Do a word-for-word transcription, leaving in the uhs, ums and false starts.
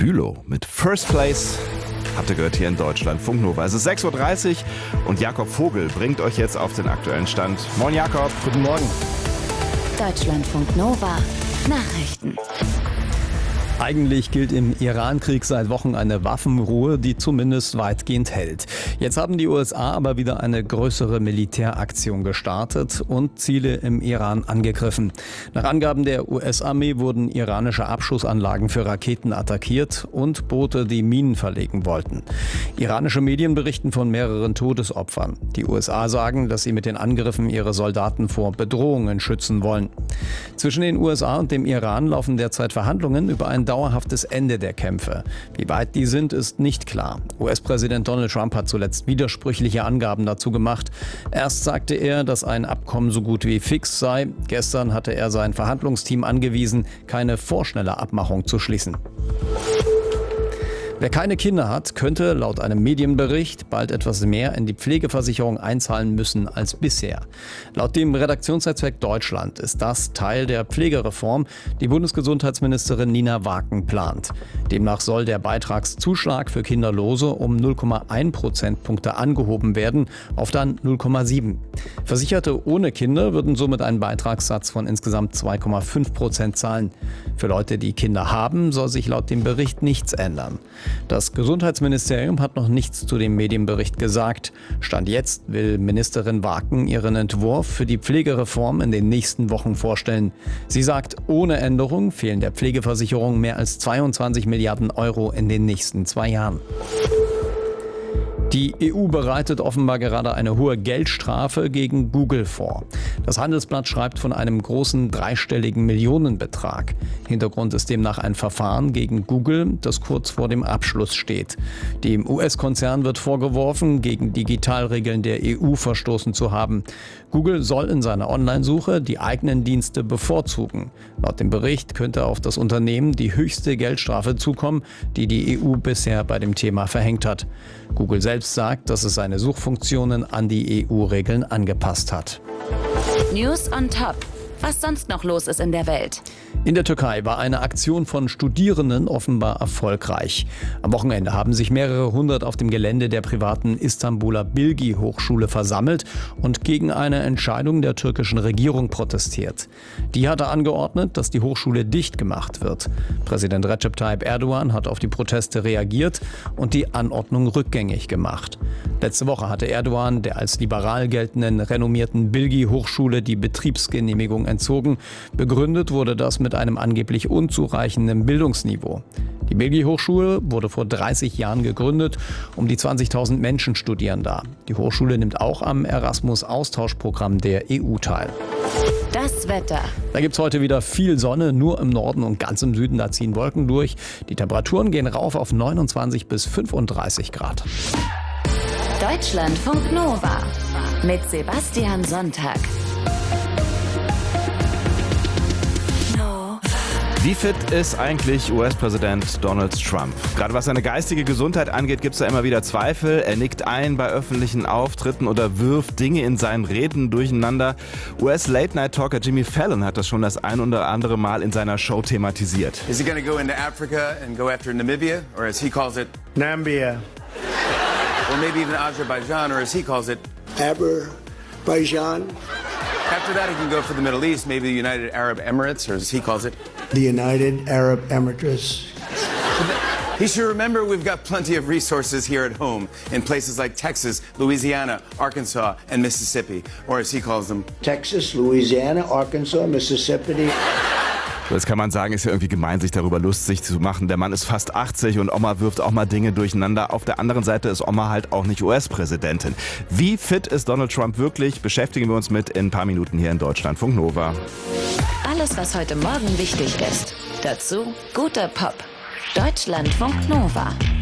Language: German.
Bülow mit First Place. Habt ihr gehört hier in Deutschlandfunk Nova. Es ist sechs Uhr dreißig und Jakob Vogel bringt euch jetzt auf den aktuellen Stand. Moin Jakob. Guten Morgen. Deutschlandfunk Nova Nachrichten. Eigentlich gilt im Iran-Krieg seit Wochen eine Waffenruhe, die zumindest weitgehend hält. Jetzt haben die U S A aber wieder eine größere Militäraktion gestartet und Ziele im Iran angegriffen. Nach Angaben der U S-Armee wurden iranische Abschussanlagen für Raketen attackiert und Boote, die Minen verlegen wollten. Iranische Medien berichten von mehreren Todesopfern. Die U S A sagen, dass sie mit den Angriffen ihre Soldaten vor Bedrohungen schützen wollen. Zwischen den U S A und dem Iran laufen derzeit Verhandlungen über ein dauerhaftes Ende der Kämpfe. Wie weit die sind, ist nicht klar. U S-Präsident Donald Trump hat zuletzt widersprüchliche Angaben dazu gemacht. Erst sagte er, dass ein Abkommen so gut wie fix sei. Gestern hatte er sein Verhandlungsteam angewiesen, keine vorschnelle Abmachung zu schließen. Wer keine Kinder hat, könnte laut einem Medienbericht bald etwas mehr in die Pflegeversicherung einzahlen müssen als bisher. Laut dem Redaktionsnetzwerk Deutschland ist das Teil der Pflegereform, die Bundesgesundheitsministerin Nina Waken plant. Demnach soll der Beitragszuschlag für Kinderlose um null Komma eins Prozentpunkte angehoben werden auf dann null Komma sieben. Versicherte ohne Kinder würden somit einen Beitragssatz von insgesamt zwei Komma fünf Prozent zahlen. Für Leute, die Kinder haben, soll sich laut dem Bericht nichts ändern. Das Gesundheitsministerium hat noch nichts zu dem Medienbericht gesagt. Stand jetzt will Ministerin Waken ihren Entwurf für die Pflegereform in den nächsten Wochen vorstellen. Sie sagt, ohne Änderung fehlen der Pflegeversicherung mehr als zweiundzwanzig Milliarden Euro in den nächsten zwei Jahren. Die E U bereitet offenbar gerade eine hohe Geldstrafe gegen Google vor. Das Handelsblatt schreibt von einem großen dreistelligen Millionenbetrag. Hintergrund ist demnach ein Verfahren gegen Google, das kurz vor dem Abschluss steht. Dem U S-Konzern wird vorgeworfen, gegen Digitalregeln der E U verstoßen zu haben. Google soll in seiner Online-Suche die eigenen Dienste bevorzugen. Laut dem Bericht könnte auf das Unternehmen die höchste Geldstrafe zukommen, die die E U bisher bei dem Thema verhängt hat. Google selbst sagt, dass es seine Suchfunktionen an die E U-Regeln angepasst hat. News on Top. Was sonst noch los ist in der Welt. In der Türkei war eine Aktion von Studierenden offenbar erfolgreich. Am Wochenende haben sich mehrere hundert auf dem Gelände der privaten Istanbuler Bilgi-Hochschule versammelt und gegen eine Entscheidung der türkischen Regierung protestiert. Die hatte angeordnet, dass die Hochschule dicht gemacht wird. Präsident Recep Tayyip Erdogan hat auf die Proteste reagiert und die Anordnung rückgängig gemacht. Letzte Woche hatte Erdogan der als liberal geltenden renommierten Bilgi-Hochschule die Betriebsgenehmigung entzogen. Begründet wurde das mit einem angeblich unzureichenden Bildungsniveau. Die Bilgi-Hochschule wurde vor dreißig Jahren gegründet. Um die zwanzigtausend Menschen studieren da. Die Hochschule nimmt auch am Erasmus-Austauschprogramm der E U teil. Das Wetter. Da gibt's heute wieder viel Sonne, nur im Norden und ganz im Süden, da ziehen Wolken durch. Die Temperaturen gehen rauf auf neunundzwanzig bis fünfunddreißig Grad. Deutschlandfunk Nova mit Sebastian Sonntag. Wie fit ist eigentlich U S-Präsident Donald Trump? Gerade was seine geistige Gesundheit angeht, gibt es da immer wieder Zweifel. Er nickt ein bei öffentlichen Auftritten oder wirft Dinge in seinen Reden durcheinander. U S-Late-Night-Talker Jimmy Fallon hat das schon das ein oder andere Mal in seiner Show thematisiert. Is he going to go into Africa and go after Namibia, or as he calls it, Nambia. or maybe even Azerbaijan, or as he calls it, Azerbaijan. after that he can go for the Middle East, maybe the United Arab Emirates, or as he calls it, The United Arab Emirates. he should remember we've got plenty of resources here at home in places like Texas, Louisiana, Arkansas, and Mississippi, or as he calls them, Texas, Louisiana, Arkansas, Mississippi. Das kann man sagen, ist ja irgendwie gemein, sich darüber lustig zu machen. Der Mann ist fast achtzig und Oma wirft auch mal Dinge durcheinander. Auf der anderen Seite ist Oma halt auch nicht U S-Präsidentin. Wie fit ist Donald Trump wirklich? Beschäftigen wir uns mit in ein paar Minuten hier in Deutschlandfunk Nova. Alles, was heute Morgen wichtig ist. Dazu guter Pop. Deutschlandfunk Nova.